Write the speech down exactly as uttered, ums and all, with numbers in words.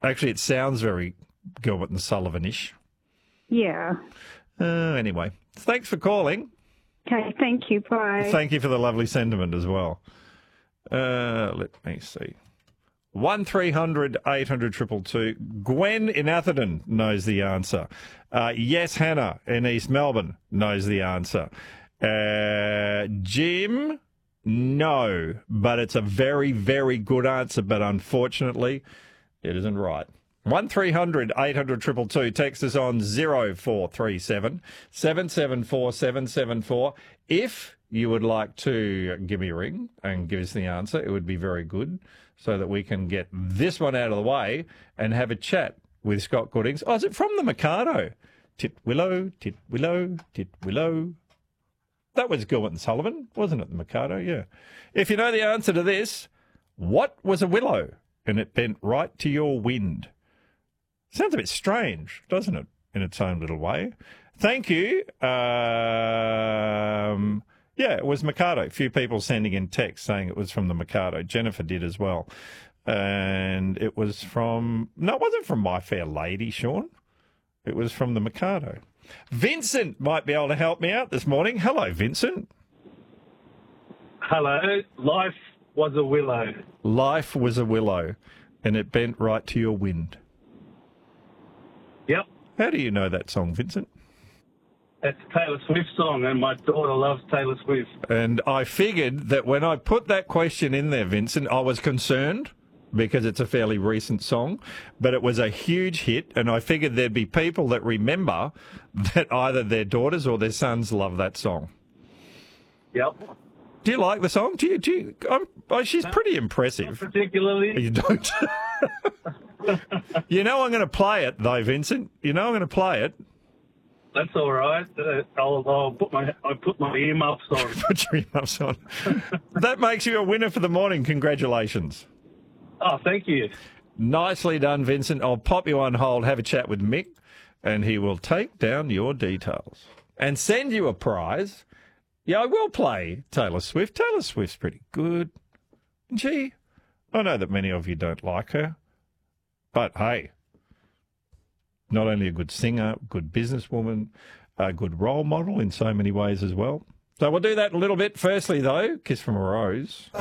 Actually, it sounds very Gilbert and Sullivan-ish. Yeah. Uh, anyway, thanks for calling. Okay, thank you. Bye. Thank you for the lovely sentiment as well. Uh, let me see. one three hundred eight hundred two two two. Gwen in Atherton knows the answer. Uh, yes, Hannah in East Melbourne knows the answer. Uh, Jim, no, but it's a very, very good answer, but unfortunately, it isn't right. one three hundred eight hundred two two two. Text us on zero four three seven seven seven four seven seven four. If you would like to give me a ring and give us the answer, it would be very good so that we can get this one out of the way and have a chat with Scott Goodings. Oh, is it from the Mikado? Tit Willow, Tit Willow, Tit Willow. That was Gilbert and Sullivan, wasn't it, the Mikado? Yeah. If you know the answer to this, what was a willow? And it bent right to your wind. Sounds a bit strange, doesn't it, in its own little way? Thank you. Um, yeah, it was Mikado. A few people sending in text saying it was from the Mikado. Jennifer did as well. And it was from... No, it wasn't from My Fair Lady, Sean. It was from the Mikado. Vincent might be able to help me out this morning. Hello, Vincent. Hello. Life was a willow. Life was a willow, and it bent right to your wind. Yep. How do you know that song, Vincent? It's a Taylor Swift song, and my daughter loves Taylor Swift. And I figured that when I put that question in there, Vincent, I was concerned because it's a fairly recent song, but it was a huge hit, and I figured there'd be people that remember that either their daughters or their sons love that song. Yep. Do you like the song? Do you? Do you I'm, oh, she's pretty impressive. Not particularly. You don't? You know I'm going to play it, though, Vincent. You know I'm going to play it. That's all right. Uh, I'll, I'll put my I'll put my earmuffs on. Put your earmuffs on. That makes you a winner for the morning. Congratulations. Oh, thank you. Nicely done, Vincent. I'll pop you on hold, have a chat with Mick, and he will take down your details and send you a prize. Yeah, I will play Taylor Swift. Taylor Swift's pretty good. Gee, I know that many of you don't like her, but hey, not only a good singer, good businesswoman, a good role model in so many ways as well. So we'll do that in a little bit. Firstly, though, Kiss from a Rose.